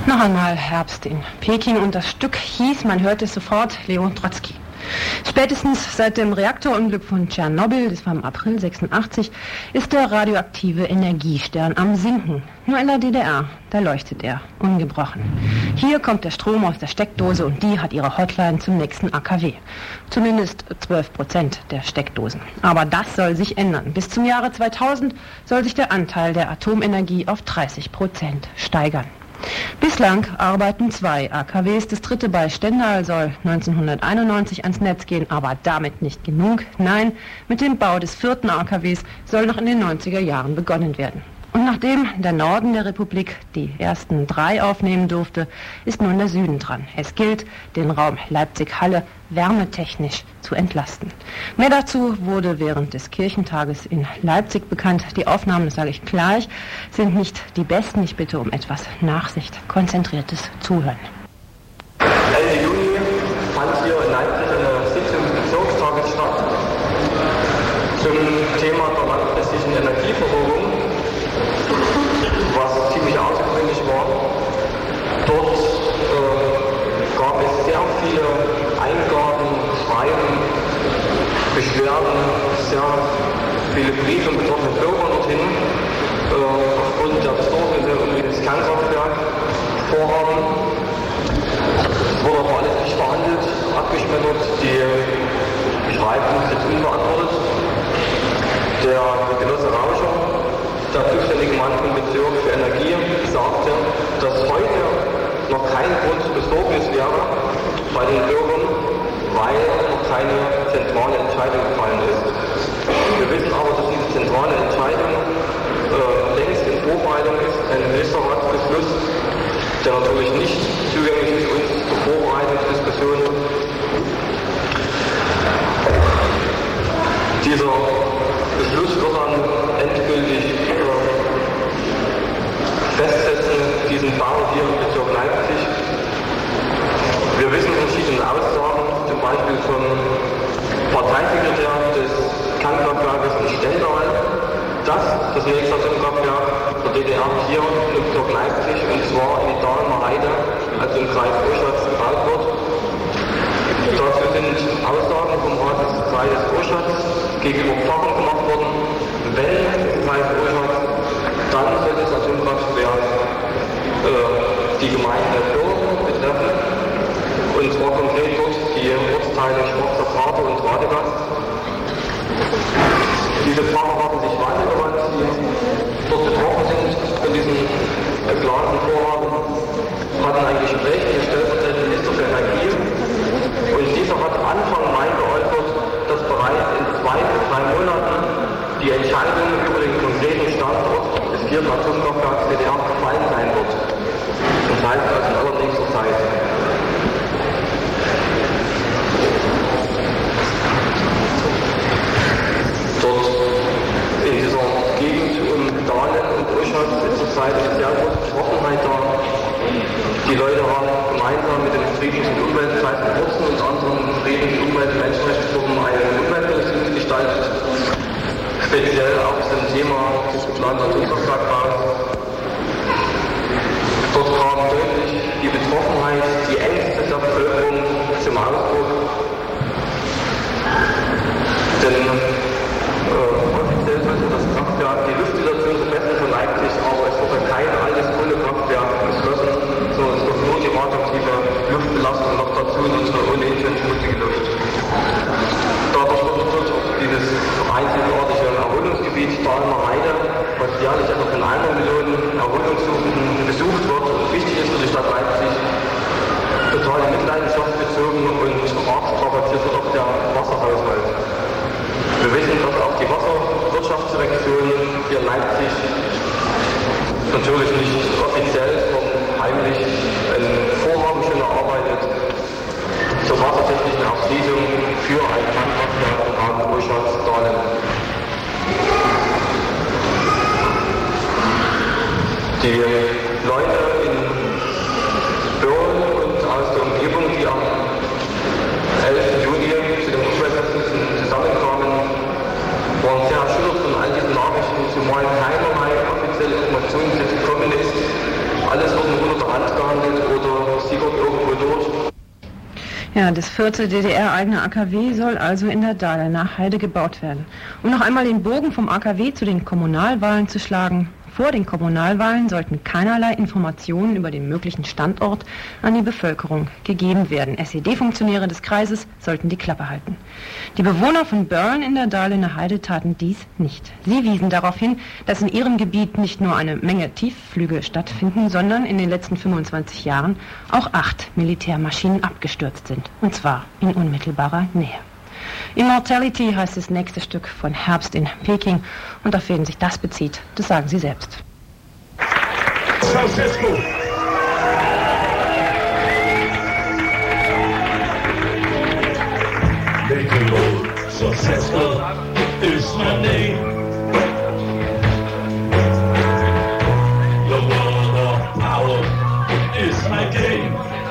Noch einmal Herbst in Peking und das Stück hieß, man hört es sofort, Leon Trotzki. Spätestens seit dem Reaktorunglück von Tschernobyl, das war im April 86, ist der radioaktive Energiestern am Sinken. Nur in der DDR, da leuchtet er, ungebrochen. Hier kommt der Strom aus der Steckdose und die hat ihre Hotline zum nächsten AKW. Zumindest 12% der Steckdosen. Aber das soll sich ändern. Bis zum Jahre 2000 soll sich der Anteil der Atomenergie auf 30% steigern. Bislang arbeiten 2 AKWs. Das dritte bei Stendal soll 1991 ans Netz gehen, aber damit nicht genug. Nein, mit dem Bau des 4. AKWs soll noch in den 90er Jahren begonnen werden. Und nachdem der Norden der Republik die ersten 3 aufnehmen durfte, ist nun der Süden dran. Es gilt, den Raum Leipzig-Halle wärmetechnisch zu entlasten. Mehr dazu wurde während des Kirchentages in Leipzig bekannt. Die Aufnahmen, das sage ich gleich, sind nicht die besten. Ich bitte um etwas Nachsicht, konzentriertes Zuhören. Ende Juni fand hier in Leipzig eine Sitzung des Bezirkstages statt zum Thema der langfristigen Energieversorgung, was ziemlich außergewöhnlich war. Dort gab es sehr viele Eingaben, Schreiben, Beschwerden, sehr viele Briefe und betroffene Bürger dorthin, aufgrund der Besorgnisse um das Kernkraftwerk vorhaben. Es wurde aber alles nicht verhandelt, abgeschmettert, die Schreiben sind jetzt unbeantwortet. Der Genosse Rauscher, der zuständige Mann vom Bezirk für Energie, sagte, dass heute noch kein Grund zur Besorgnis wäre bei den Bürgern, weil noch keine zentrale Entscheidung gefallen ist. Wir wissen aber, dass diese zentrale Entscheidung längst in Vorbereitung ist, ein Ministerratsbeschluss, der natürlich nicht zugänglich ist für uns zur Vorbereitungsdiskussion. Dieser Beschluss wird dann endgültig festsetzen, diesen Bau hier im Bezirk Leipzig. Wir wissen verschiedene Aussagen, zum Beispiel vom Parteisekretär des Kernkraftwerkes in Stendal, dass das nächste Atomkraftwerk der DDR hier im Bezirk Leipzig, und zwar in die Dahlemer Heide, also im Kreis Oschatz, gebaut wird. Dazu sind Aussagen vom Rat des Kreises Oschatz gegenüber Pfarrern gemacht worden. Wenn im Kreis Oschatz, dann soll das Atomkraftwerk die Gemeinde Birken betreffen, und zwar konkret dort die Ortsteile Schwarzer Prater und Radegast. Diese Pfarrer haben sich weitergewandt, die dort betroffen sind von diesem geplanten Vorhaben, hatten ein Gespräch mit dem stellvertretenden Minister für Energie, und dieser hat Anfang Mai geäußert, dass bereits in 2 bis 3 Monaten die Entscheidung über den konkreten Standort des 4. Atomkraftwerks DDR gefallen sein wird. Das heißt also in allernächster Zeit. Dort in dieser Gegend um Dahlen und Oschatz ist zurzeit eine sehr große Betroffenheit da. Die Leute haben gemeinsam mit dem Friedens- und Umweltkreis in Wurzen und anderen Friedens- und Umwelt- und Menschenrechtsgruppen eine Umweltkommission gestaltet. Speziell auch zum Thema des geplanten Atomkraftwerkbaus. Dort kam deutlich die Betroffenheit, die Ängste der Bevölkerung zum Ausdruck. Denn offiziell sollte das Kraftwerk die Luftsituation verbessern von Leipzig, aber es wurde kein altes Kohlekraftwerk geschlossen, sondern es wird nur die radioaktive Luftbelastung noch dazu in unsere ohnehin schon schmutzige Luft. Dadurch wird dort dieses einzigartige Erholungsgebiet Dahlemer Heide, was jährlich etwa von 1 Million Erholungssuchenden besucht wird und wichtig ist für die Stadt Leipzig, total in Mitleidenschaft gezogen und arg strapaziert wird auch der Wasserhaushalt. Wir wissen, dass auch die Wasserwirtschaftsdirektion hier in Leipzig natürlich nicht offiziell, sondern heimlich ein Vorhaben schon erarbeitet zur wassertechnischen Erschließung für ein Kernkraftwerk im Rahmen Oschatz-Dahlen. Die Leute in Birken und aus der Umgebung, die am 11. Juni zu den Umweltversuchen zusammenkamen, waren sehr erschüttert von all diesen Nachrichten, zumal keinerlei offizielle Informationen gekommen ist. Alles wurde unter der Hand gehandelt. Ja, das 4. DDR-eigene AKW soll also in der Dahlemer Heide gebaut werden. Um noch einmal den Bogen vom AKW zu den Kommunalwahlen zu schlagen. Vor den Kommunalwahlen sollten keinerlei Informationen über den möglichen Standort an die Bevölkerung gegeben werden. SED-Funktionäre des Kreises sollten die Klappe halten. Die Bewohner von Börlen in der Dahlemer Heide taten dies nicht. Sie wiesen darauf hin, dass in ihrem Gebiet nicht nur eine Menge Tiefflüge stattfinden, sondern in den letzten 25 Jahren auch 8 Militärmaschinen abgestürzt sind. Und zwar in unmittelbarer Nähe. Immortality heißt das nächste Stück von Herbst in Peking. Und auf wen sich das bezieht, das sagen sie selbst. Successful. Successful is my name. The world of power is my game.